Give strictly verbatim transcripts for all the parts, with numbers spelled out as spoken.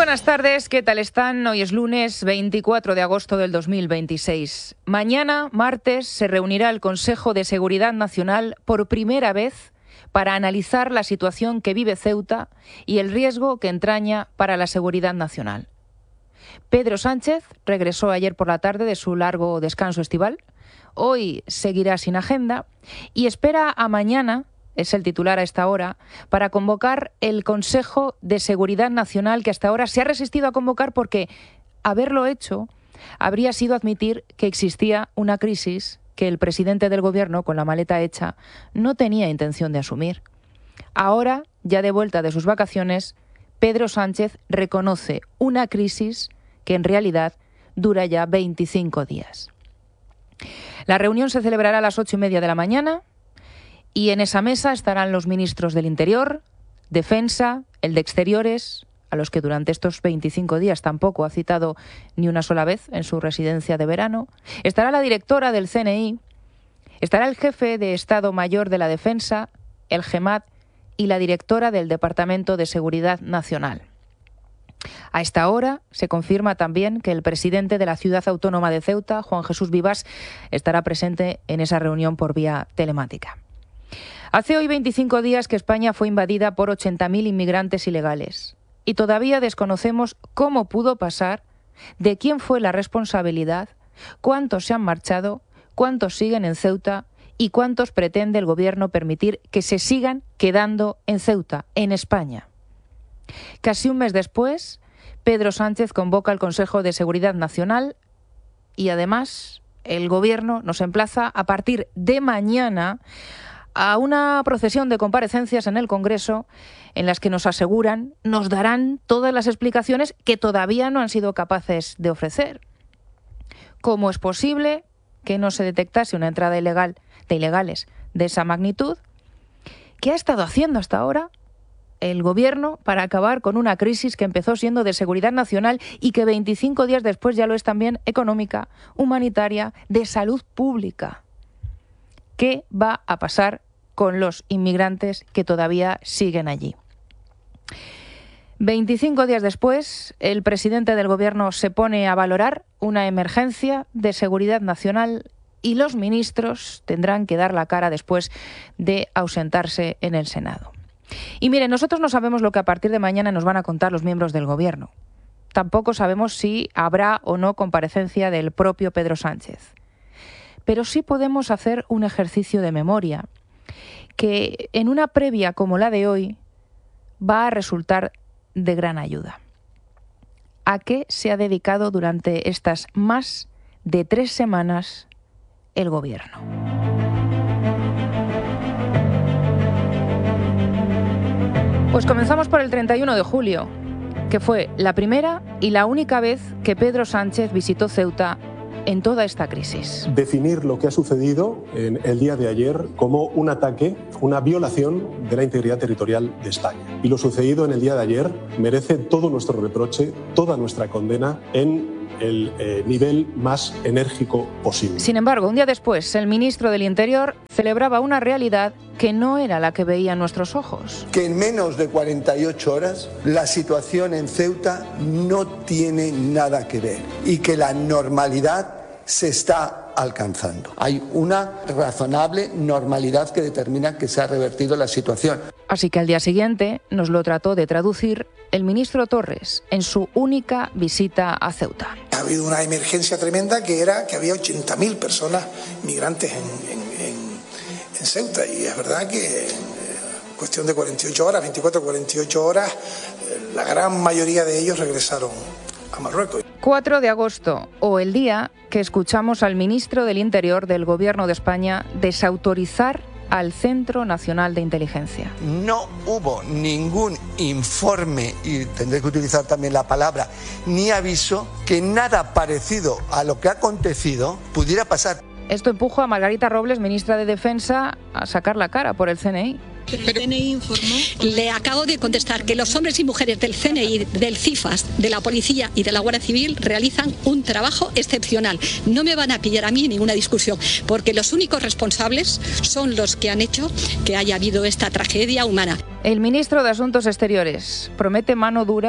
buenas tardes, ¿qué tal están? Hoy es lunes veinticuatro de agosto del dos mil veintiséis. Mañana, martes, se reunirá el Consejo de Seguridad Nacional por primera vez para analizar la situación que vive Ceuta y el riesgo que entraña para la seguridad nacional. Pedro Sánchez regresó ayer por la tarde de su largo descanso estival. Hoy seguirá sin agenda y espera a mañana, es el titular a esta hora, para convocar el Consejo de Seguridad Nacional, que hasta ahora se ha resistido a convocar porque haberlo hecho habría sido admitir que existía una crisis que el presidente del Gobierno, con la maleta hecha, no tenía intención de asumir. Ahora, ya de vuelta de sus vacaciones, Pedro Sánchez reconoce una crisis que en realidad dura ya veinticinco días. La reunión se celebrará a las ocho y media de la mañana y en esa mesa estarán los ministros del Interior, Defensa, el de Exteriores, a los que durante estos veinticinco días tampoco ha citado ni una sola vez en su residencia de verano. Estará la directora del C N I, estará el jefe de Estado Mayor de la Defensa, el GEMAT, y la directora del Departamento de Seguridad Nacional. A esta hora se confirma también que el presidente de la Ciudad Autónoma de Ceuta, Juan Jesús Vivas, estará presente en esa reunión por vía telemática. Hace hoy veinticinco días que España fue invadida por ochenta mil inmigrantes ilegales y todavía desconocemos cómo pudo pasar, de quién fue la responsabilidad, cuántos se han marchado, cuántos siguen en Ceuta y cuántos pretende el Gobierno permitir que se sigan quedando en Ceuta, en España. Casi un mes después, Pedro Sánchez convoca al Consejo de Seguridad Nacional y además el Gobierno nos emplaza a partir de mañana a una procesión de comparecencias en el Congreso en las que nos aseguran, nos darán todas las explicaciones que todavía no han sido capaces de ofrecer. ¿Cómo es posible que no se detectase una entrada ilegal de ilegales de esa magnitud? ¿Qué ha estado haciendo hasta ahora el Gobierno para acabar con una crisis que empezó siendo de seguridad nacional y que veinticinco días después ya lo es también económica, humanitaria, de salud pública? ¿Qué va a pasar con los inmigrantes que todavía siguen allí? veinticinco días después, el presidente del Gobierno se pone a valorar una emergencia de seguridad nacional y los ministros tendrán que dar la cara después de ausentarse en el Senado. Y miren, nosotros no sabemos lo que a partir de mañana nos van a contar los miembros del Gobierno. Tampoco sabemos si habrá o no comparecencia del propio Pedro Sánchez. Pero sí podemos hacer un ejercicio de memoria que en una previa como la de hoy va a resultar de gran ayuda. ¿A qué se ha dedicado durante estas más de tres semanas el Gobierno? Pues comenzamos por el treinta y uno de julio, que fue la primera y la única vez que Pedro Sánchez visitó Ceuta en toda esta crisis. Definir lo que ha sucedido en el día de ayer como un ataque, una violación de la integridad territorial de España. Y lo sucedido en el día de ayer merece todo nuestro reproche, toda nuestra condena en el eh, nivel más enérgico posible. Sin embargo, un día después, el ministro del Interior celebraba una realidad que no era la que veían nuestros ojos. Que en menos de cuarenta y ocho horas la situación en Ceuta no tiene nada que ver y que la normalidad se está alcanzando. Hay una razonable normalidad que determina que se ha revertido la situación. Así que al día siguiente nos lo trató de traducir el ministro Torres en su única visita a Ceuta. Ha habido una emergencia tremenda que era que había ochenta mil personas migrantes en, en, en, en Ceuta y es verdad que en cuestión de cuarenta y ocho horas, veinticuatro a cuarenta y ocho horas, la gran mayoría de ellos regresaron a Marruecos. cuatro de agosto, o el día que escuchamos al ministro del Interior del Gobierno de España desautorizar al Centro Nacional de Inteligencia. No hubo ningún informe, y tendré que utilizar también la palabra, ni aviso, que nada parecido a lo que ha acontecido pudiera pasar. Esto empujó a Margarita Robles, ministra de Defensa, a sacar la cara por el C N I. Pero el C N I informó. Le acabo de contestar que los hombres y mujeres del C N I, del CIFAS, de la Policía y de la Guardia Civil realizan un trabajo excepcional. No me van a pillar a mí en ninguna discusión, porque los únicos responsables son los que han hecho que haya habido esta tragedia humana. El ministro de Asuntos Exteriores promete mano dura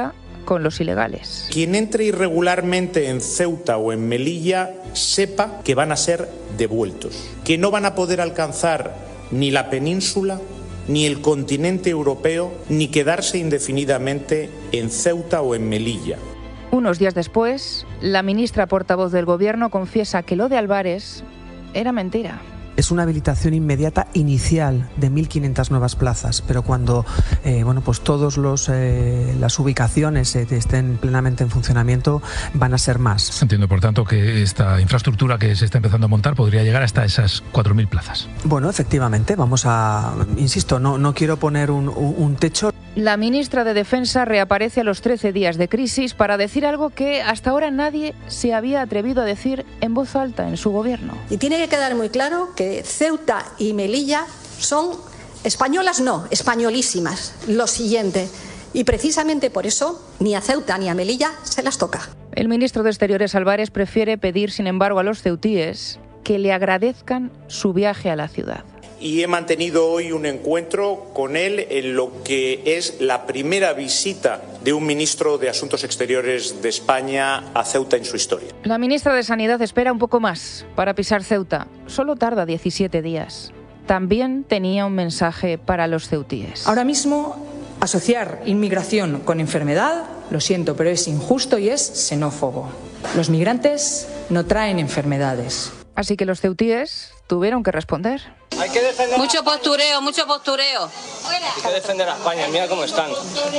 con los ilegales. Quien entre irregularmente en Ceuta o en Melilla sepa que van a ser devueltos, que no van a poder alcanzar ni la península, ni el continente europeo, ni quedarse indefinidamente en Ceuta o en Melilla. Unos días después, la ministra portavoz del Gobierno confiesa que lo de Álvarez era mentira. Es una habilitación inmediata inicial de mil quinientas nuevas plazas, pero cuando eh, bueno, pues todos los eh, las ubicaciones eh, estén plenamente en funcionamiento van a ser más. Entiendo, por tanto, que esta infraestructura que se está empezando a montar podría llegar hasta esas cuatro mil plazas. Bueno, efectivamente, vamos a, insisto, no, no quiero poner un, un, un techo. La ministra de Defensa reaparece a los trece días de crisis para decir algo que hasta ahora nadie se había atrevido a decir en voz alta en su gobierno. Y tiene que quedar muy claro que Ceuta y Melilla son españolas, no, españolísimas. Lo siguiente. Y precisamente por eso ni a Ceuta ni a Melilla se las toca. El ministro de Exteriores Álvarez prefiere pedir, sin embargo, a los ceutíes que le agradezcan su viaje a la ciudad. Y he mantenido hoy un encuentro con él en lo que es la primera visita de un ministro de Asuntos Exteriores de España a Ceuta en su historia. La ministra de Sanidad espera un poco más para pisar Ceuta. Solo tarda diecisiete días. También tenía un mensaje para los ceutíes. Ahora mismo, asociar inmigración con enfermedad, lo siento, pero es injusto y es xenófobo. Los migrantes no traen enfermedades. Así que los ceutíes tuvieron que responder. Hay que defender mucho postureo, mucho postureo. Hay que defender a España, mira cómo están.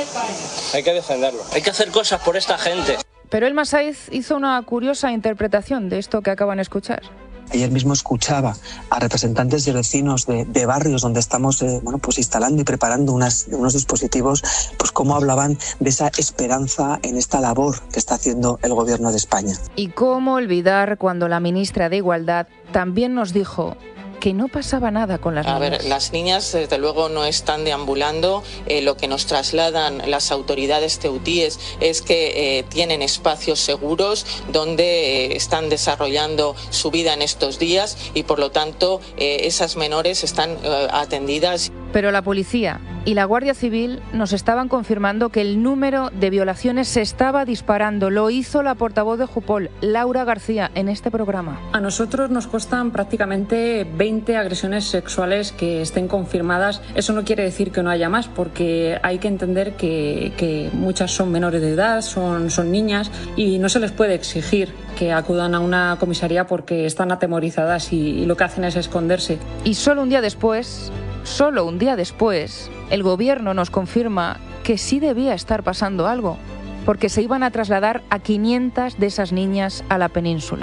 Hay que defenderlo. Hay que hacer cosas por esta gente. Pero Elma Saiz hizo una curiosa interpretación de esto que acaban de escuchar. Ayer mismo escuchaba a representantes de vecinos de, de barrios donde estamos eh, bueno, pues instalando y preparando unas, unos dispositivos, pues cómo hablaban de esa esperanza en esta labor que está haciendo el Gobierno de España. Y cómo olvidar cuando la ministra de Igualdad también nos dijo que no pasaba nada con las niñas. A ver, las niñas desde luego no están deambulando. Eh, lo que nos trasladan las autoridades ceutíes es que eh, tienen espacios seguros donde eh, están desarrollando su vida en estos días y por lo tanto eh, esas menores están eh, atendidas. Pero la policía y la Guardia Civil nos estaban confirmando que el número de violaciones se estaba disparando. Lo hizo la portavoz de Jupol, Laura García, en este programa. A nosotros nos constan prácticamente veinte agresiones sexuales que estén confirmadas. Eso no quiere decir que no haya más, porque hay que entender que, que muchas son menores de edad, son, son niñas, y no se les puede exigir que acudan a una comisaría porque están atemorizadas y, y lo que hacen es esconderse. Y solo un día después... Solo un día después, el Gobierno nos confirma que sí debía estar pasando algo, porque se iban a trasladar a quinientas de esas niñas a la península.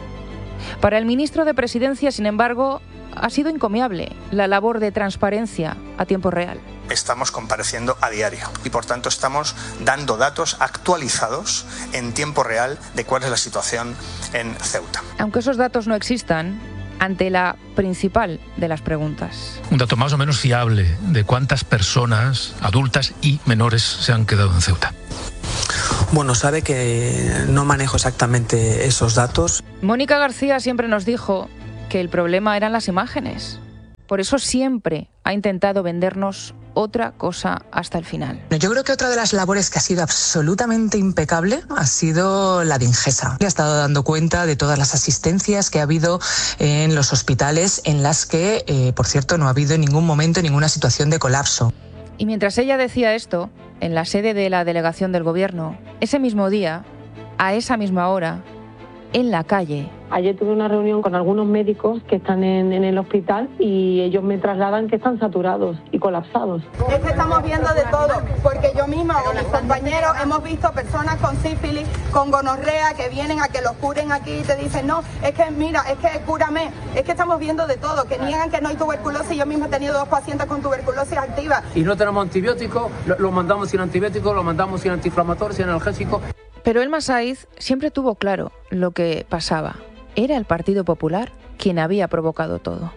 Para el ministro de Presidencia, sin embargo, ha sido encomiable la labor de transparencia a tiempo real. Estamos compareciendo a diario y por tanto estamos dando datos actualizados en tiempo real de cuál es la situación en Ceuta. Aunque esos datos no existan, ante la principal de las preguntas. Un dato más o menos fiable de cuántas personas adultas y menores se han quedado en Ceuta. Bueno, sabe que no manejo exactamente esos datos. Mónica García siempre nos dijo que el problema eran las imágenes. Por eso siempre ha intentado vendernos otra cosa hasta el final. Yo creo que otra de las labores que ha sido absolutamente impecable ha sido la de Ingesa. Ha estado dando cuenta de todas las asistencias que ha habido en los hospitales en las que, eh, por cierto, no ha habido en ningún momento ninguna situación de colapso. Y mientras ella decía esto, en la sede de la delegación del Gobierno, ese mismo día, a esa misma hora, en la calle. Ayer tuve una reunión con algunos médicos que están en, en el hospital y ellos me trasladan que están saturados y colapsados. Es que estamos viendo de todo, porque yo misma o mis compañeros hemos visto personas con sífilis, con gonorrea, que vienen a que los curen aquí y te dicen, no, es que mira, es que cúrame, es que estamos viendo de todo, que niegan que no hay tuberculosis. Yo misma he tenido dos pacientes con tuberculosis activa. Y no tenemos antibióticos, lo, lo mandamos sin antibióticos, lo mandamos sin antiinflamatorios, sin analgésicos. Pero Elma Saiz siempre tuvo claro lo que pasaba. Era el Partido Popular quien había provocado todo.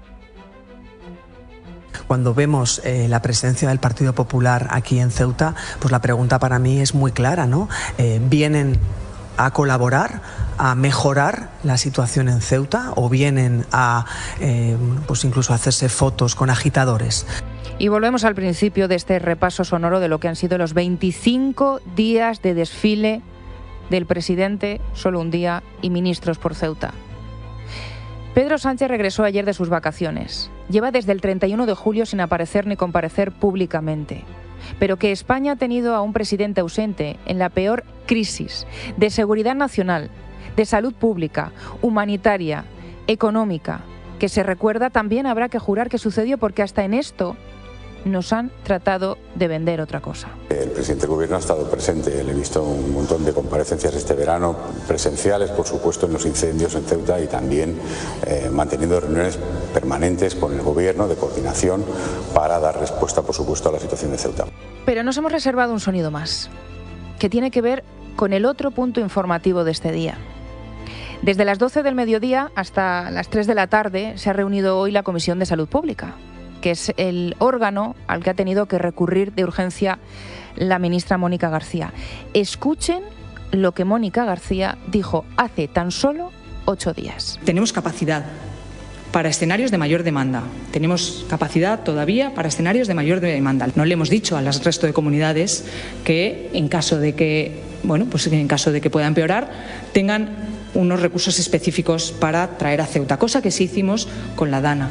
Cuando vemos eh, la presencia del Partido Popular aquí en Ceuta, pues la pregunta para mí es muy clara, ¿no? Eh, vienen a colaborar, a mejorar la situación en Ceuta, o vienen a eh, pues incluso a hacerse fotos con agitadores. Y volvemos al principio de este repaso sonoro de lo que han sido los veinticinco días de desfile del presidente, solo un día, y ministros por Ceuta. Pedro Sánchez regresó ayer de sus vacaciones. Lleva desde el treinta y uno de julio sin aparecer ni comparecer públicamente. Pero que España ha tenido a un presidente ausente en la peor crisis de seguridad nacional, de salud pública, humanitaria, económica, que se recuerda, también habrá que jurar que sucedió, porque hasta en esto nos han tratado de vender otra cosa. El presidente del Gobierno ha estado presente, le he visto un montón de comparecencias este verano, presenciales, por supuesto, en los incendios en Ceuta, y también eh, manteniendo reuniones permanentes con el Gobierno de coordinación para dar respuesta, por supuesto, a la situación de Ceuta. Pero nos hemos reservado un sonido más, que tiene que ver con el otro punto informativo de este día. Desde las doce del mediodía hasta las tres de la tarde se ha reunido hoy la Comisión de Salud Pública, que es el órgano al que ha tenido que recurrir de urgencia la ministra Mónica García. Escuchen lo que Mónica García dijo hace tan solo ocho días. Tenemos capacidad para escenarios de mayor demanda. Tenemos capacidad todavía para escenarios de mayor demanda. No le hemos dicho al resto de comunidades que en caso de que, bueno, pues en caso de que pueda empeorar, tengan unos recursos específicos para traer a Ceuta, cosa que sí hicimos con la DANA.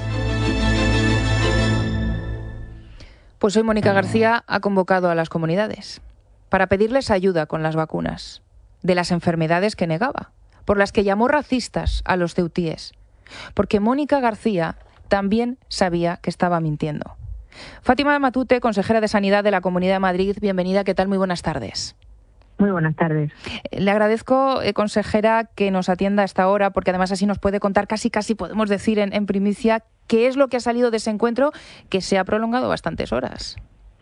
Pues hoy Mónica García ha convocado a las comunidades para pedirles ayuda con las vacunas de las enfermedades que negaba, por las que llamó racistas a los ceutíes, porque Mónica García también sabía que estaba mintiendo. Fátima Matute, consejera de Sanidad de la Comunidad de Madrid, bienvenida, ¿qué tal? Muy buenas tardes. Muy buenas tardes. Le agradezco, eh, consejera, que nos atienda a esta hora, porque además así nos puede contar casi, casi podemos decir en, en primicia, qué es lo que ha salido de ese encuentro que se ha prolongado bastantes horas.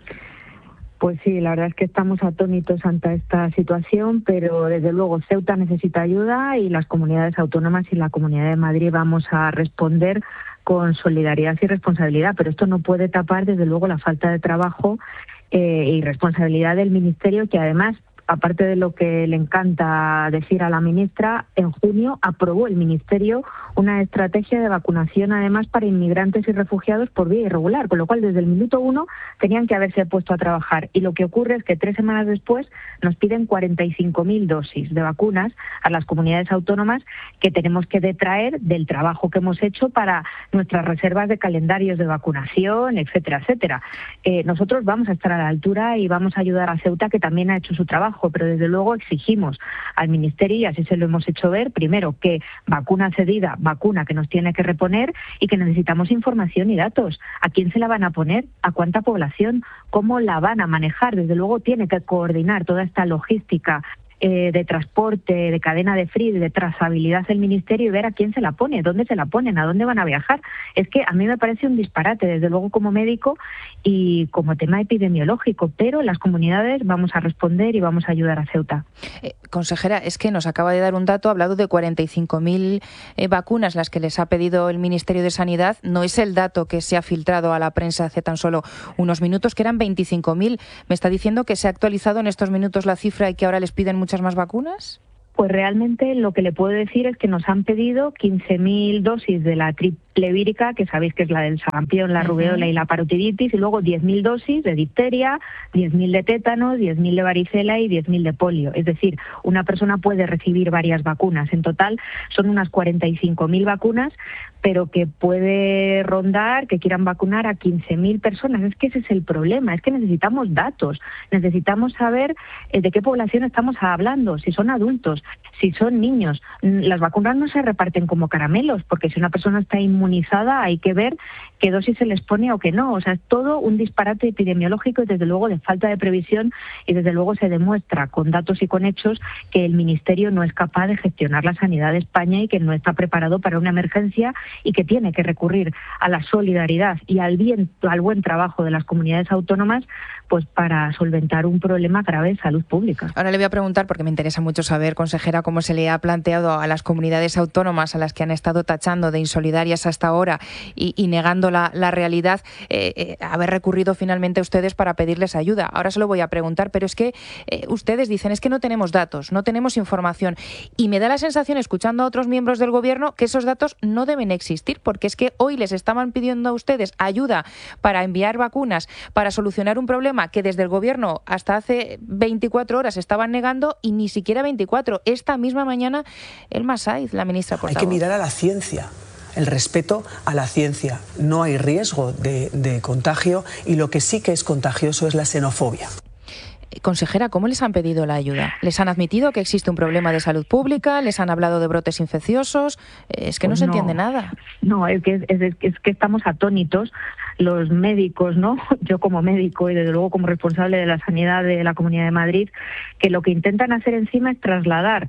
Pues sí, la verdad es que estamos atónitos ante esta situación, pero desde luego Ceuta necesita ayuda y las comunidades autónomas y la Comunidad de Madrid vamos a responder con solidaridad y responsabilidad, pero esto no puede tapar desde luego la falta de trabajo eh, y responsabilidad del Ministerio, que además, aparte de lo que le encanta decir a la ministra, en junio aprobó el Ministerio una estrategia de vacunación, además, para inmigrantes y refugiados por vía irregular, con lo cual desde el minuto uno tenían que haberse puesto a trabajar. Y lo que ocurre es que tres semanas después nos piden cuarenta y cinco mil dosis de vacunas a las comunidades autónomas que tenemos que detraer del trabajo que hemos hecho para nuestras reservas de calendarios de vacunación, etcétera, etcétera. Eh, nosotros vamos a estar a la altura y vamos a ayudar a Ceuta, que también ha hecho su trabajo, pero desde luego exigimos al Ministerio, y así se lo hemos hecho ver, primero, que vacuna cedida, vacuna que nos tiene que reponer, y que necesitamos información y datos. ¿A quién se la van a poner? ¿A cuánta población? ¿Cómo la van a manejar? Desde luego tiene que coordinar toda esta logística eh, de transporte, de cadena de frío y de trazabilidad del Ministerio, y ver a quién se la pone, dónde se la ponen, a dónde van a viajar. Es que a mí me parece un disparate, desde luego, como médico y como tema epidemiológico, pero las comunidades vamos a responder y vamos a ayudar a Ceuta. Eh, consejera, es que nos acaba de dar un dato, ha hablado de cuarenta y cinco mil eh, vacunas las que les ha pedido el Ministerio de Sanidad. No es el dato que se ha filtrado a la prensa hace tan solo unos minutos, que eran veinticinco mil. ¿Me está diciendo que se ha actualizado en estos minutos la cifra y que ahora les piden muchas más vacunas? Pues realmente lo que le puedo decir es que nos han pedido quince mil dosis de la triple vírica, que sabéis que es la del sarampión, la rubeola y la parotiditis, y luego diez mil dosis de difteria, diez mil de tétano, diez mil de varicela y diez mil de polio. Es decir, una persona puede recibir varias vacunas. En total son unas cuarenta y cinco mil vacunas, pero que puede rondar, que quieran vacunar a quince mil personas. Es que ese es el problema, es que necesitamos datos, necesitamos saber eh, de qué población estamos hablando, si son adultos, si son niños. Las vacunas no se reparten como caramelos, porque si una persona está inmunizada hay que ver qué dosis se les pone o qué no. O sea, es todo un disparate epidemiológico y desde luego de falta de previsión, y desde luego se demuestra con datos y con hechos que el Ministerio no es capaz de gestionar la sanidad de España y que no está preparado para una emergencia, y que tiene que recurrir a la solidaridad y al bien, al buen trabajo de las comunidades autónomas, pues para solventar un problema grave de salud pública. Ahora le voy a preguntar, porque me interesa mucho saber, consejera, cómo se le ha planteado a las comunidades autónomas a las que han estado tachando de insolidarias hasta ahora y, y negando la, la realidad, eh, eh, haber recurrido finalmente a ustedes para pedirles ayuda. Ahora se lo voy a preguntar, pero es que eh, ustedes dicen es que no tenemos datos, no tenemos información, y me da la sensación, escuchando a otros miembros del Gobierno, que esos datos no deben existir, porque es que hoy les estaban pidiendo a ustedes ayuda para enviar vacunas, para solucionar un problema que desde el Gobierno hasta hace veinticuatro horas estaban negando, y ni siquiera veinticuatro. Esta misma mañana, Elma Saiz, la ministra portavoz. Hay que mirar a la ciencia. El respeto a la ciencia. No hay riesgo de, de contagio, y lo que sí que es contagioso es la xenofobia. Consejera, ¿cómo les han pedido la ayuda? ¿Les han admitido que existe un problema de salud pública? ¿Les han hablado de brotes infecciosos? Es que no pues se no, entiende nada. No, es que, es, es que estamos atónitos los médicos, ¿no? Yo como médico y desde luego como responsable de la sanidad de la Comunidad de Madrid, que lo que intentan hacer encima es trasladar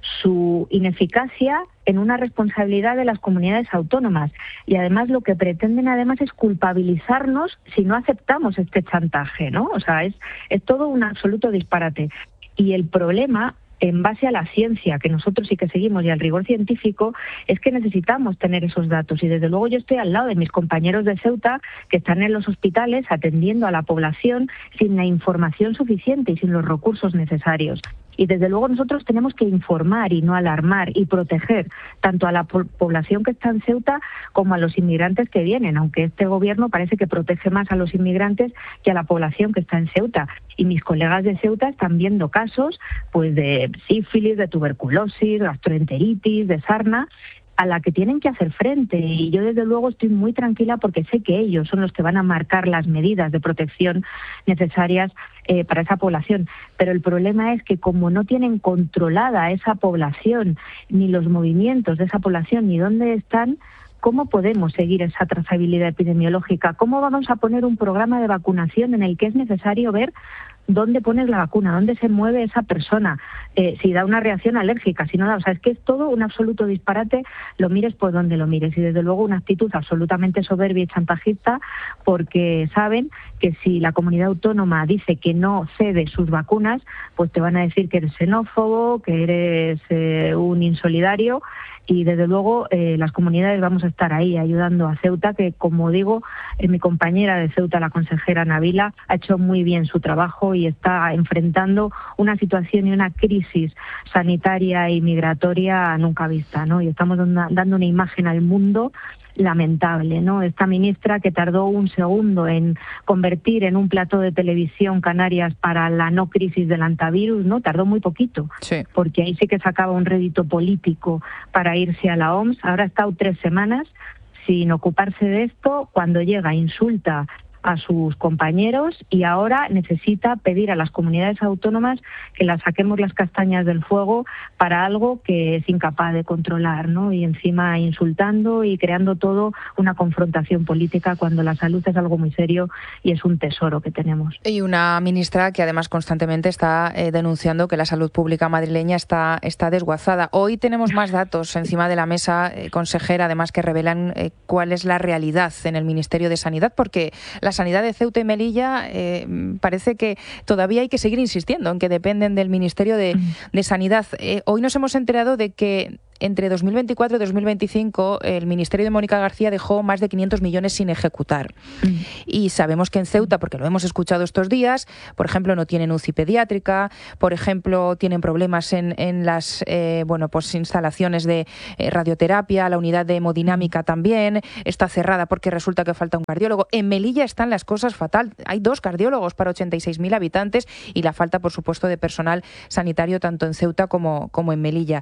su ineficacia en una responsabilidad de las comunidades autónomas, y además lo que pretenden además es culpabilizarnos si no aceptamos este chantaje, ¿no? O sea, es, es todo un absoluto disparate. Y el problema, en base a la ciencia, que nosotros sí que seguimos, y al rigor científico, es que necesitamos tener esos datos. Y desde luego yo estoy al lado de mis compañeros de Ceuta, que están en los hospitales atendiendo a la población sin la información suficiente y sin los recursos necesarios. Y desde luego nosotros tenemos que informar y no alarmar, y proteger tanto a la po- población que está en Ceuta como a los inmigrantes que vienen, aunque este gobierno parece que protege más a los inmigrantes que a la población que está en Ceuta. Y mis colegas de Ceuta están viendo casos pues de sífilis, de tuberculosis, gastroenteritis, de sarna, a la que tienen que hacer frente, y yo desde luego estoy muy tranquila porque sé que ellos son los que van a marcar las medidas de protección necesarias eh, para esa población. Pero el problema es que como no tienen controlada esa población, ni los movimientos de esa población, ni dónde están, ¿cómo podemos seguir esa trazabilidad epidemiológica? ¿Cómo vamos a poner un programa de vacunación en el que es necesario ver dónde pones la vacuna, dónde se mueve esa persona, eh, si da una reacción alérgica, si no da? O sea, es que es todo un absoluto disparate, lo mires por donde lo mires, y desde luego una actitud absolutamente soberbia y chantajista, porque saben que si la comunidad autónoma dice que no cede sus vacunas, pues te van a decir que eres xenófobo, que eres eh, un insolidario. Y desde luego eh, las comunidades vamos a estar ahí ayudando a Ceuta, que como digo, eh, mi compañera de Ceuta, la consejera Nabila, ha hecho muy bien su trabajo y está enfrentando una situación y una crisis sanitaria y migratoria nunca vista, ¿no? Y estamos dando una imagen al mundo lamentable, ¿no? Esta ministra que tardó un segundo en convertir en un plató de televisión Canarias para la no crisis del antivirus, ¿no? Tardó muy poquito, sí, porque ahí sí que sacaba un rédito político para irse a la O M S. Ahora ha estado tres semanas sin ocuparse de esto. Cuando llega, insulta a sus compañeros, y ahora necesita pedir a las comunidades autónomas que las saquemos las castañas del fuego para algo que es incapaz de controlar, ¿no? Y encima insultando y creando todo una confrontación política, cuando la salud es algo muy serio y es un tesoro que tenemos. Y una ministra que además constantemente está eh, denunciando que la salud pública madrileña está, está desguazada. Hoy tenemos más datos encima de la mesa, eh, consejera, además que revelan eh, cuál es la realidad en el Ministerio de Sanidad, porque la sanidad de Ceuta y Melilla eh, parece que todavía hay que seguir insistiendo en que dependen del Ministerio de, de Sanidad. Eh, hoy nos hemos enterado de que entre dos mil veinticuatro y dos mil veinticinco el Ministerio de Mónica García dejó más de quinientos millones sin ejecutar. Mm. Y sabemos que en Ceuta, porque lo hemos escuchado estos días, por ejemplo, no tienen U C I pediátrica, por ejemplo, tienen problemas en, en las eh, bueno, pues instalaciones de eh, radioterapia, la unidad de hemodinámica también está cerrada porque resulta que falta un cardiólogo. En Melilla están las cosas fatal. Hay dos cardiólogos para ochenta y seis mil habitantes, y la falta, por supuesto, de personal sanitario tanto en Ceuta como, como en Melilla.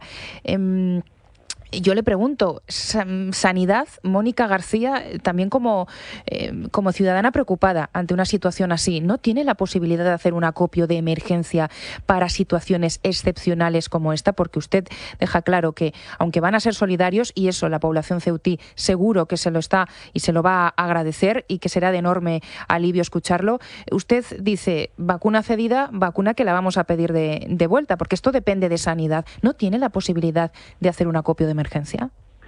Eh, Yo le pregunto, Sanidad, Mónica García, también como, eh, como ciudadana preocupada ante una situación así, ¿no tiene la posibilidad de hacer un acopio de emergencia para situaciones excepcionales como esta? Porque usted deja claro que, aunque van a ser solidarios, y eso la población ceutí seguro que se lo está y se lo va a agradecer, y que será de enorme alivio escucharlo, usted dice, vacuna cedida, vacuna que la vamos a pedir de, de vuelta, porque esto depende de Sanidad. ¿No tiene la posibilidad de hacer un acopio de emergencia?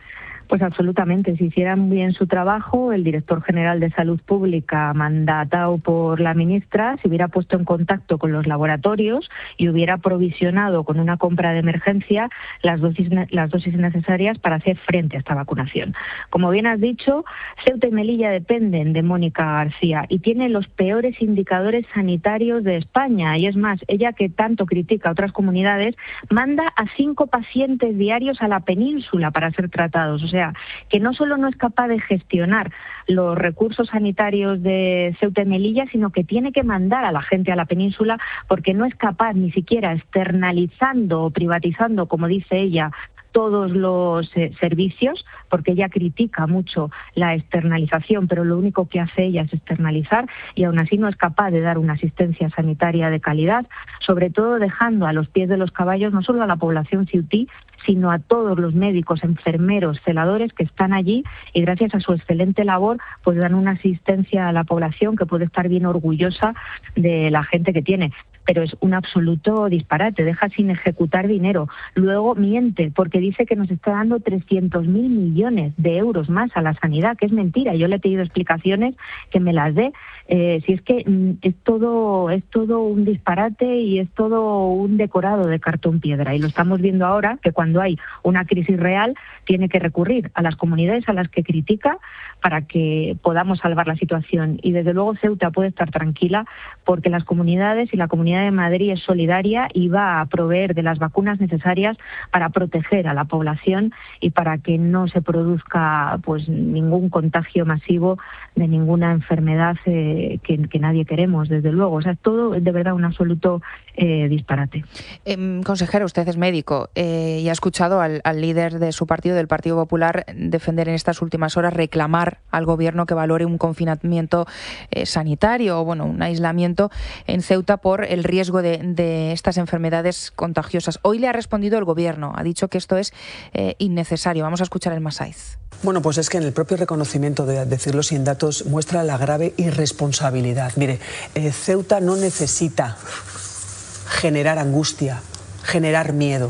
Pues absolutamente, si hicieran bien su trabajo, el director general de Salud Pública, mandatado por la ministra, se hubiera puesto en contacto con los laboratorios y hubiera provisionado con una compra de emergencia las dosis, las dosis necesarias para hacer frente a esta vacunación. Como bien has dicho, Ceuta y Melilla dependen de Mónica García y tiene los peores indicadores sanitarios de España. Y es más, ella, que tanto critica a otras comunidades, manda a cinco pacientes diarios a la península para ser tratados. O sea, que no solo no es capaz de gestionar los recursos sanitarios de Ceuta y Melilla, sino que tiene que mandar a la gente a la península porque no es capaz ni siquiera externalizando o privatizando, como dice ella, todos los eh, servicios, porque ella critica mucho la externalización, pero lo único que hace ella es externalizar y aún así no es capaz de dar una asistencia sanitaria de calidad, sobre todo dejando a los pies de los caballos no solo a la población ceutí, sino a todos los médicos, enfermeros, celadores que están allí y gracias a su excelente labor pues dan una asistencia a la población que puede estar bien orgullosa de la gente que tiene. Pero es un absoluto disparate, deja sin ejecutar dinero. Luego miente porque dice que nos está dando trescientos mil millones de euros más a la sanidad, que es mentira. Yo le he pedido explicaciones que me las dé. Eh, si es que mm, es todo es todo un disparate y es todo un decorado de cartón piedra. Y lo estamos viendo ahora, que cuando hay una crisis real tiene que recurrir a las comunidades a las que critica para que podamos salvar la situación. Y desde luego Ceuta puede estar tranquila porque las comunidades y la Comunidad de Madrid es solidaria y va a proveer de las vacunas necesarias para proteger a la población y para que no se produzca pues ningún contagio masivo de ninguna enfermedad eh, que, que nadie queremos, desde luego. O sea, todo es de verdad un absoluto eh, disparate. Eh, consejero, usted es médico eh, y ha escuchado al, al líder de su partido, del Partido Popular, defender en estas últimas horas, reclamar al Gobierno que valore un confinamiento eh, sanitario o bueno, un aislamiento en Ceuta por el riesgo de, de estas enfermedades contagiosas. Hoy le ha respondido el Gobierno, ha dicho que esto es eh, innecesario. Vamos a escuchar el Masaiz. Bueno, pues es que en el propio reconocimiento, de decirlo sin datos, muestra la grave irresponsabilidad. Mire, eh, Ceuta no necesita generar angustia, generar miedo,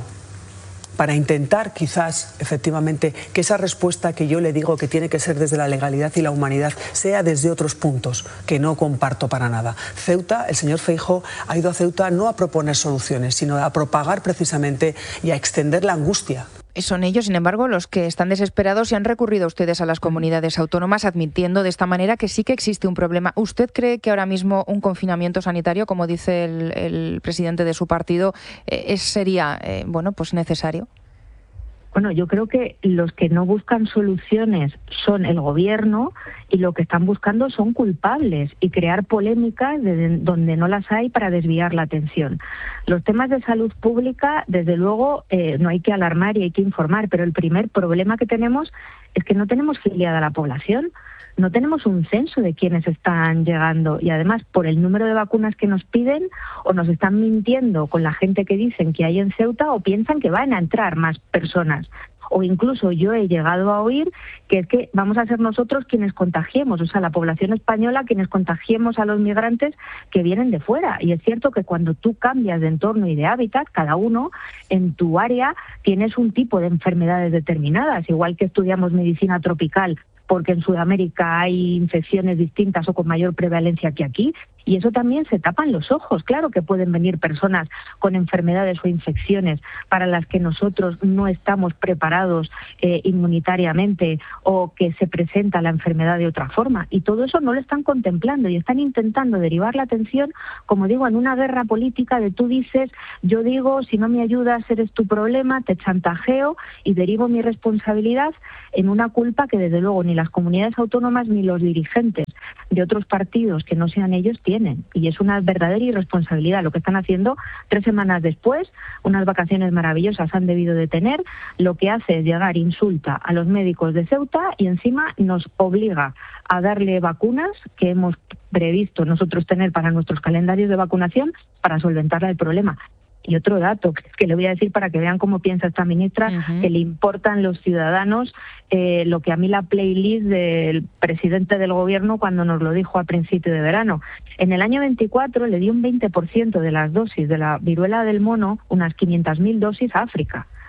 para intentar quizás efectivamente que esa respuesta que yo le digo que tiene que ser desde la legalidad y la humanidad sea desde otros puntos que no comparto para nada. Ceuta, el señor Feijóo ha ido a Ceuta no a proponer soluciones, sino a propagar precisamente y a extender la angustia. Son ellos, sin embargo, los que están desesperados y han recurrido ustedes a las comunidades autónomas admitiendo de esta manera que sí que existe un problema. ¿Usted cree que ahora mismo un confinamiento sanitario, como dice el, el presidente de su partido, eh, sería eh, bueno, pues necesario? Bueno, yo creo que los que no buscan soluciones son el Gobierno y lo que están buscando son culpables y crear polémicas de donde no las hay para desviar la atención. Los temas de salud pública, desde luego, eh, no hay que alarmar y hay que informar, pero el primer problema que tenemos es que no tenemos filiada a la población. No tenemos un censo de quiénes están llegando y además por el número de vacunas que nos piden o nos están mintiendo con la gente que dicen que hay en Ceuta o piensan que van a entrar más personas. O incluso yo he llegado a oír que es que vamos a ser nosotros quienes contagiemos, o sea, la población española quienes contagiemos a los migrantes que vienen de fuera. Y es cierto que cuando tú cambias de entorno y de hábitat, cada uno en tu área tienes un tipo de enfermedades determinadas, igual que estudiamos medicina tropical porque en Sudamérica hay infecciones distintas o con mayor prevalencia que aquí, y eso también se tapan los ojos. Claro que pueden venir personas con enfermedades o infecciones para las que nosotros no estamos preparados eh, inmunitariamente o que se presenta la enfermedad de otra forma, y todo eso no lo están contemplando y están intentando derivar la atención, como digo, en una guerra política de tú dices, yo digo, si no me ayudas eres tu problema, te chantajeo y derivo mi responsabilidad en una culpa que desde luego ni las comunidades autónomas ni los dirigentes de otros partidos que no sean ellos tienen, y es una verdadera irresponsabilidad lo que están haciendo. Tres semanas después, unas vacaciones maravillosas han debido de tener, lo que hace es llegar, insulta a los médicos de Ceuta y encima nos obliga a darle vacunas que hemos previsto nosotros tener para nuestros calendarios de vacunación para solventar el problema. Y otro dato que le voy a decir para que vean cómo piensa esta ministra, uh-huh. que le importan los ciudadanos, eh, lo que a mí la playlist del presidente del Gobierno cuando nos lo dijo a principio de verano. En el año veinticuatro le dio un veinte por ciento de las dosis de la viruela del mono, unas quinientas mil dosis a África.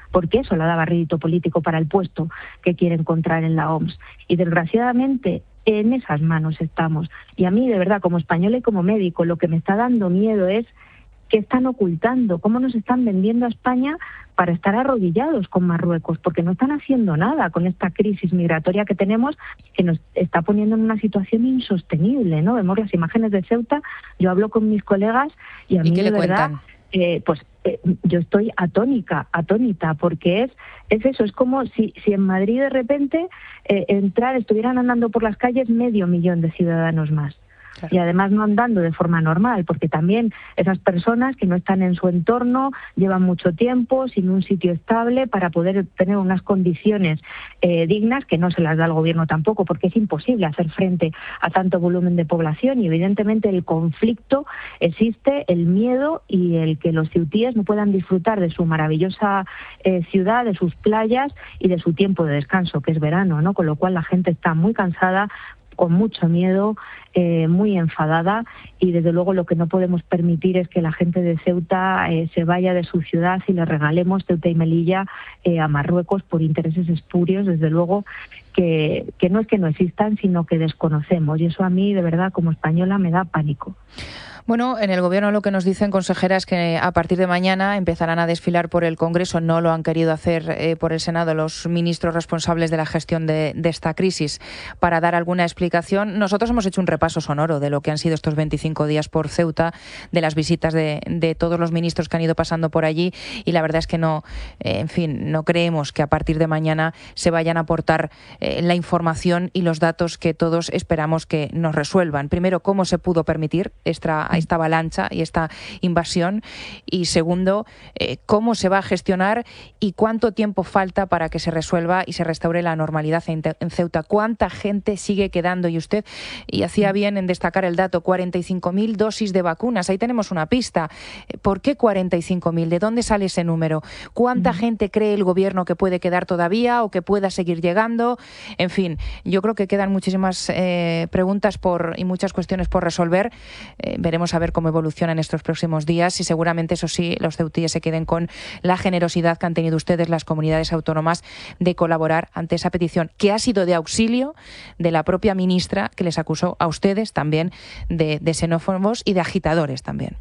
porque eso le daba rédito político para el puesto que quiere encontrar en la O M S. Y desgraciadamente en esas manos estamos. Y a mí, de verdad, como española y como médico, lo que me está dando miedo es qué están ocultando, cómo nos están vendiendo a España para estar arrodillados con Marruecos, porque no están haciendo nada con esta crisis migratoria que tenemos, que nos está poniendo en una situación insostenible, ¿no? Vemos las imágenes de Ceuta, yo hablo con mis colegas y a mí, ¿Y qué de le verdad, cuentan? eh, pues eh, yo estoy atónica, atónita, porque es es eso, es como si, si en Madrid de repente eh, entrar, estuvieran andando por las calles medio millón de ciudadanos más. Claro. Y además no andando de forma normal, porque también esas personas que no están en su entorno llevan mucho tiempo sin un sitio estable para poder tener unas condiciones eh, dignas, que no se las da el gobierno tampoco, porque es imposible hacer frente a tanto volumen de población y evidentemente el conflicto existe, el miedo y el que los ceutíes no puedan disfrutar de su maravillosa eh, ciudad, de sus playas y de su tiempo de descanso, que es verano, ¿no? Con lo cual la gente está muy cansada, con mucho miedo, eh, muy enfadada, y desde luego lo que no podemos permitir es que la gente de Ceuta eh, se vaya de su ciudad y le regalemos Ceuta y Melilla eh, a Marruecos por intereses espurios, desde luego que, que no es que no existan, sino que desconocemos, y eso a mí de verdad como española me da pánico. Bueno, en el Gobierno lo que nos dicen, consejera, es que a partir de mañana empezarán a desfilar por el Congreso. No lo han querido hacer eh, por el Senado los ministros responsables de la gestión de, de esta crisis para dar alguna explicación. Nosotros hemos hecho un repaso sonoro de lo que han sido estos veinticinco días por Ceuta, de las visitas de, de todos los ministros que han ido pasando por allí, y la verdad es que no, eh, en fin, no creemos que a partir de mañana se vayan a aportar eh, la información y los datos que todos esperamos que nos resuelvan. Primero, cómo se pudo permitir esta a esta avalancha y esta invasión, y segundo, eh, cómo se va a gestionar y cuánto tiempo falta para que se resuelva y se restaure la normalidad en, en Ceuta. ¿Cuánta gente sigue quedando? Y usted, y hacía bien en destacar el dato, cuarenta y cinco mil dosis de vacunas. Ahí tenemos una pista. ¿Por qué cuarenta y cinco mil? ¿De dónde sale ese número? ¿Cuánta mm. gente cree el Gobierno que puede quedar todavía o que pueda seguir llegando? En fin, yo creo que quedan muchísimas eh, preguntas por y muchas cuestiones por resolver. Eh, veremos a ver cómo evoluciona en estos próximos días, y seguramente, eso sí, los ceutíes se queden con la generosidad que han tenido ustedes, las comunidades autónomas, de colaborar ante esa petición, que ha sido de auxilio de la propia ministra, que les acusó a ustedes también de, de xenófobos y de agitadores también.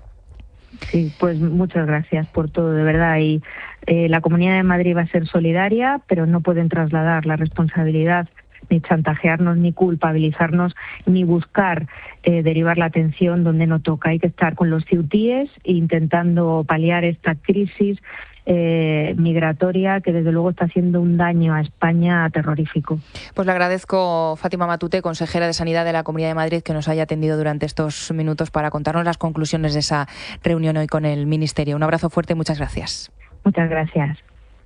Sí, pues muchas gracias por todo, de verdad. Y eh, la Comunidad de Madrid va a ser solidaria, pero no pueden trasladar la responsabilidad, ni chantajearnos, ni culpabilizarnos, ni buscar eh, derivar la atención donde no toca. Hay que estar con los ceutíes intentando paliar esta crisis eh, migratoria que desde luego está haciendo un daño a España terrorífico. Pues le agradezco, Fátima Matute, consejera de Sanidad de la Comunidad de Madrid, que nos haya atendido durante estos minutos para contarnos las conclusiones de esa reunión hoy con el Ministerio. Un abrazo fuerte y muchas gracias. Muchas gracias.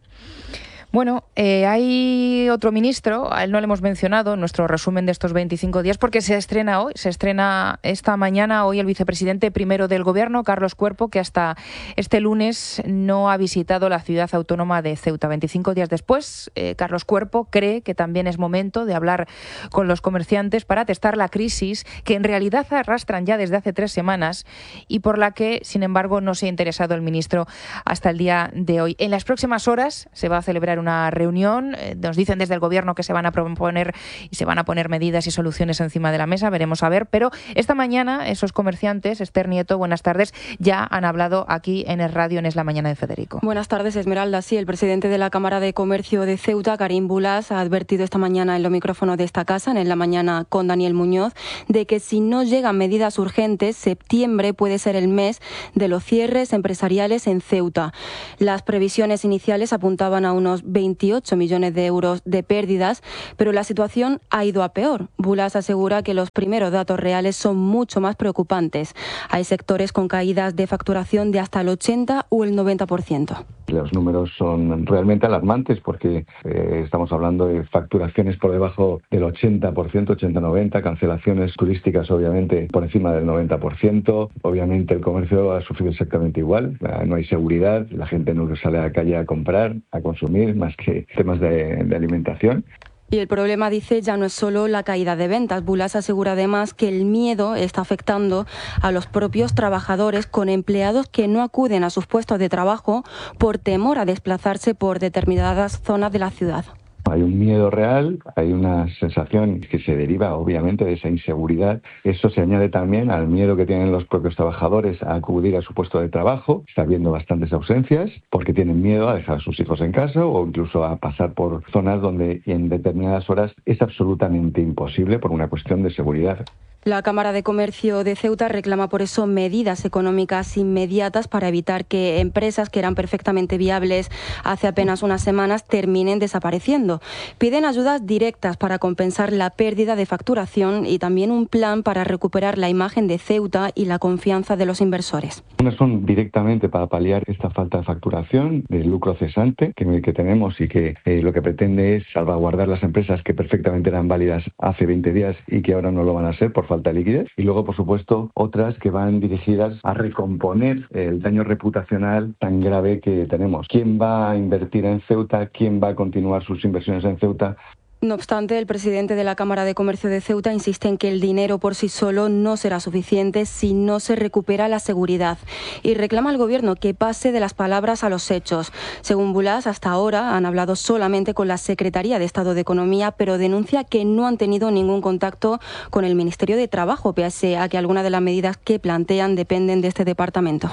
Bueno, eh, hay otro ministro, a él no le hemos mencionado en nuestro resumen de estos veinticinco días porque se estrena hoy, se estrena esta mañana hoy el vicepresidente primero del Gobierno, Carlos Cuerpo, que hasta este lunes no ha visitado la ciudad autónoma de Ceuta. veinticinco días después, eh, Carlos Cuerpo cree que también es momento de hablar con los comerciantes para testar la crisis que en realidad arrastran ya desde hace tres semanas y por la que, sin embargo, no se ha interesado el ministro hasta el día de hoy. En las próximas horas se va a celebrar una reunión, eh, nos dicen desde el Gobierno que se van a proponer y se van a poner medidas y soluciones encima de la mesa, veremos a ver, pero esta mañana esos comerciantes, Esther Nieto, buenas tardes, ya han hablado aquí en el radio en Es la Mañana de Federico. Buenas tardes, Esmeralda. Sí, el presidente de la Cámara de Comercio de Ceuta, Karim Bulas, ha advertido esta mañana en los micrófonos de esta casa, en Es la Mañana con Daniel Muñoz, de que si no llegan medidas urgentes, septiembre puede ser el mes de los cierres empresariales en Ceuta. Las previsiones iniciales apuntaban a unos veintiocho millones de euros de pérdidas, pero la situación ha ido a peor. Bulas asegura que los primeros datos reales son mucho más preocupantes. Hay sectores con caídas de facturación de hasta el ochenta o el noventa por ciento. Los números son realmente alarmantes porque eh, estamos hablando de facturaciones por debajo del ochenta por ciento, ochenta noventa, cancelaciones turísticas obviamente por encima del noventa por ciento. Obviamente el comercio ha sufrido exactamente igual. No hay seguridad, la gente no sale a la calle a comprar, a consumir, más que temas de, de alimentación. Y el problema, dice, ya no es solo la caída de ventas. Bulás asegura además que el miedo está afectando a los propios trabajadores, con empleados que no acuden a sus puestos de trabajo por temor a desplazarse por determinadas zonas de la ciudad. Hay un miedo real, hay una sensación que se deriva obviamente de esa inseguridad. Eso se añade también al miedo que tienen los propios trabajadores a acudir a su puesto de trabajo. Está habiendo bastantes ausencias porque tienen miedo a dejar a sus hijos en casa o incluso a pasar por zonas donde en determinadas horas es absolutamente imposible por una cuestión de seguridad. La Cámara de Comercio de Ceuta reclama por eso medidas económicas inmediatas para evitar que empresas que eran perfectamente viables hace apenas unas semanas terminen desapareciendo. Piden ayudas directas para compensar la pérdida de facturación y también un plan para recuperar la imagen de Ceuta y la confianza de los inversores. Unas son directamente para paliar esta falta de facturación, del lucro cesante que, que tenemos y que eh, lo que pretende es salvaguardar las empresas que perfectamente eran válidas hace veinte días y que ahora no lo van a ser por falta de liquidez, y luego por supuesto otras que van dirigidas a recomponer el daño reputacional tan grave que tenemos. ¿Quién va a invertir en Ceuta? ¿Quién va a continuar sus inversiones en Ceuta? No obstante, el presidente de la Cámara de Comercio de Ceuta insiste en que el dinero por sí solo no será suficiente si no se recupera la seguridad y reclama al Gobierno que pase de las palabras a los hechos. Según Bulás, hasta ahora han hablado solamente con la Secretaría de Estado de Economía, pero denuncia que no han tenido ningún contacto con el Ministerio de Trabajo, pese a que algunas de las medidas que plantean dependen de este departamento.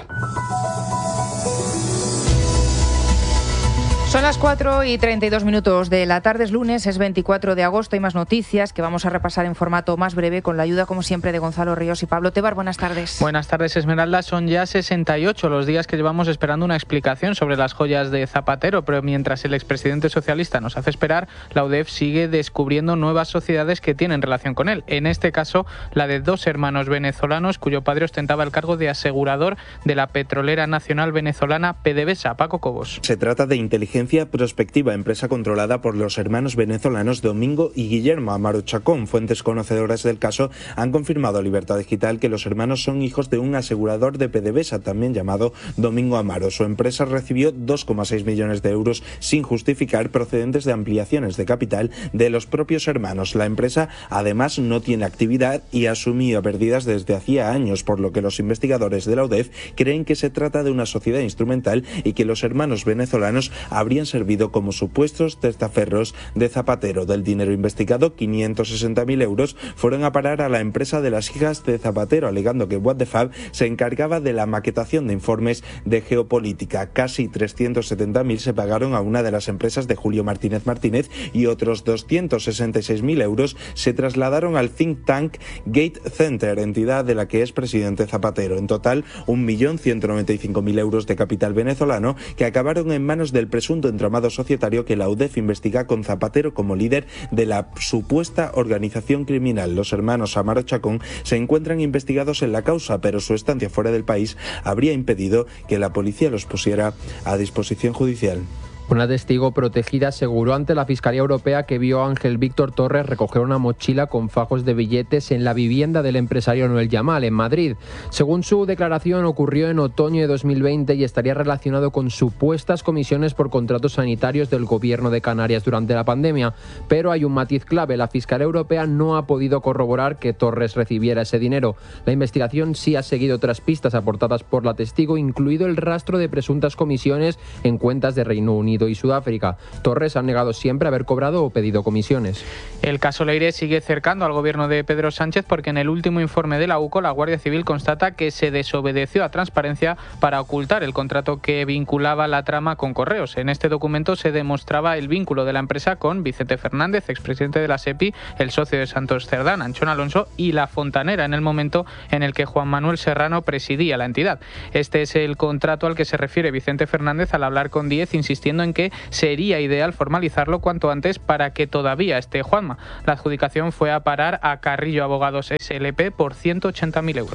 Son las cuatro y treinta y dos minutos de la tarde, es lunes, es veinticuatro de agosto. Hay más noticias que vamos a repasar en formato más breve con la ayuda, como siempre, de Gonzalo Ríos y Pablo Tebar. Buenas tardes. Buenas tardes, Esmeralda. Son ya sesenta y ocho los días que llevamos esperando una explicación sobre las joyas de Zapatero, pero mientras el expresidente socialista nos hace esperar, la U D E F sigue descubriendo nuevas sociedades que tienen relación con él. En este caso, la de dos hermanos venezolanos cuyo padre ostentaba el cargo de asegurador de la petrolera nacional venezolana PDVSA. Paco Cobos. Se trata de inteligencia Prospectiva, empresa controlada por los hermanos venezolanos Domingo y Guillermo Amaro Chacón. Fuentes conocedoras del caso han confirmado a Libertad Digital que los hermanos son hijos de un asegurador de PDVSA, también llamado Domingo Amaro. Su empresa recibió dos coma seis millones de euros sin justificar, procedentes de ampliaciones de capital de los propios hermanos. La empresa además no tiene actividad y asumía pérdidas desde hacía años, por lo que los investigadores de la U D E F creen que se trata de una sociedad instrumental y que los hermanos venezolanos habrían servido como supuestos testaferros de Zapatero. Del dinero investigado, quinientos sesenta mil euros fueron a parar a la empresa de las hijas de Zapatero, alegando que What the Fab se encargaba de la maquetación de informes de geopolítica. Casi trescientos setenta mil se pagaron a una de las empresas de Julio Martínez Martínez y otros doscientos sesenta y seis mil euros se trasladaron al think tank Gate Center, entidad de la que es presidente Zapatero. En total, un millón ciento noventa y cinco mil euros de capital venezolano que acabaron en manos del presunto entramado societario que la U D E F investiga, con Zapatero como líder de la supuesta organización criminal. Los hermanos Amaro Chacón se encuentran investigados en la causa, pero su estancia fuera del país habría impedido que la policía los pusiera a disposición judicial. Una testigo protegida aseguró ante la Fiscalía Europea que vio a Ángel Víctor Torres recoger una mochila con fajos de billetes en la vivienda del empresario Noel Yamal, en Madrid. Según su declaración, ocurrió en otoño de dos mil veinte y estaría relacionado con supuestas comisiones por contratos sanitarios del Gobierno de Canarias durante la pandemia. Pero hay un matiz clave: la Fiscalía Europea no ha podido corroborar que Torres recibiera ese dinero. La investigación sí ha seguido otras pistas aportadas por la testigo, incluido el rastro de presuntas comisiones en cuentas de Reino Unido y Sudáfrica. Torres ha negado siempre haber cobrado o pedido comisiones. El caso Leire sigue cercando al gobierno de Pedro Sánchez, porque en el último informe de la U C O la Guardia Civil constata que se desobedeció a Transparencia para ocultar el contrato que vinculaba la trama con Correos. En este documento se demostraba el vínculo de la empresa con Vicente Fernández, expresidente de la SEPI, el socio de Santos Cerdán, Anchón Alonso, y La Fontanera, en el momento en el que Juan Manuel Serrano presidía la entidad. Este es el contrato al que se refiere Vicente Fernández al hablar con Diez, insistiendo en que sería ideal formalizarlo cuanto antes para que todavía esté Juanma. La adjudicación fue a parar a Carrillo Abogados S L P por ciento ochenta mil euros.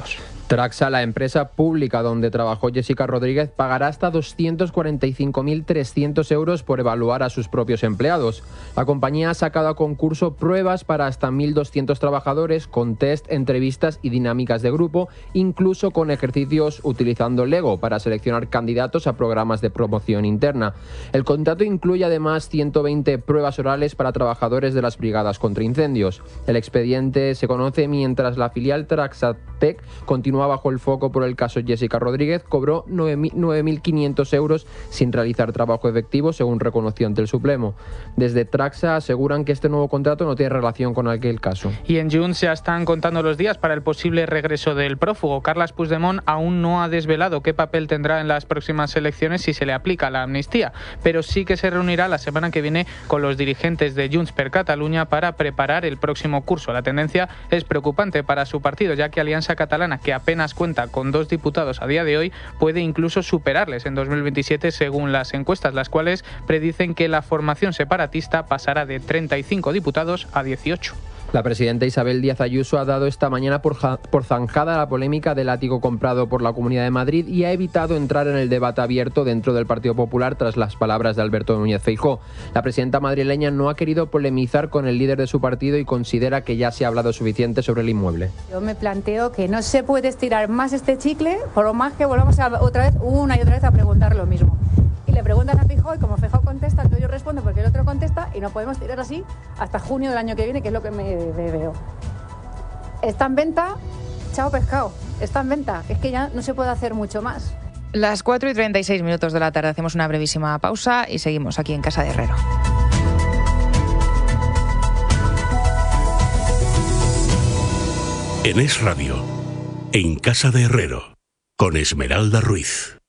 Traxa, la empresa pública donde trabajó Jessica Rodríguez, pagará hasta doscientos cuarenta y cinco mil trescientos euros por evaluar a sus propios empleados. La compañía ha sacado a concurso pruebas para hasta mil doscientos trabajadores con test, entrevistas y dinámicas de grupo, incluso con ejercicios utilizando Lego para seleccionar candidatos a programas de promoción interna. El contrato incluye además ciento veinte pruebas orales para trabajadores de las brigadas contra incendios. El expediente se conoce mientras la filial Traxatec continúa bajo el foco por el caso Jessica Rodríguez. Cobró nueve mil quinientos euros sin realizar trabajo efectivo, según reconoció ante el Supremo. Desde Traxa aseguran que este nuevo contrato no tiene relación con aquel caso. Y en Junts ya están contando los días para el posible regreso del prófugo. Carles Puigdemont aún no ha desvelado qué papel tendrá en las próximas elecciones si se le aplica la amnistía, pero sí que se reunirá la semana que viene con los dirigentes de Junts per Catalunya para preparar el próximo curso. La tendencia es preocupante para su partido, ya que Alianza Catalana, que apenas cuenta con dos diputados a día de hoy, puede incluso superarles en dos mil veintisiete según las encuestas, las cuales predicen que la formación separatista pasará de treinta y cinco diputados a dieciocho. La presidenta Isabel Díaz Ayuso ha dado esta mañana por, por zanjada la polémica del ático comprado por la Comunidad de Madrid y ha evitado entrar en el debate abierto dentro del Partido Popular tras las palabras de Alberto Núñez Feijóo. La presidenta madrileña no ha querido polemizar con el líder de su partido y considera que ya se ha hablado suficiente sobre el inmueble. Yo me planteo que no se puede estirar más este chicle, por lo más que volvamos a, otra vez, una y otra vez a preguntar lo mismo. Le preguntan a Feijóo y como Feijóo contesta, entonces yo respondo porque el otro contesta y no podemos tirar así hasta junio del año que viene, que es lo que me, me veo. Está en venta, chao pescado, está en venta, es que ya no se puede hacer mucho más. Las cuatro y treinta y seis minutos de la tarde, hacemos una brevísima pausa y seguimos aquí en Casa de Herrero. En Es Radio, en Casa de Herrero, con Esmeralda Ruiz.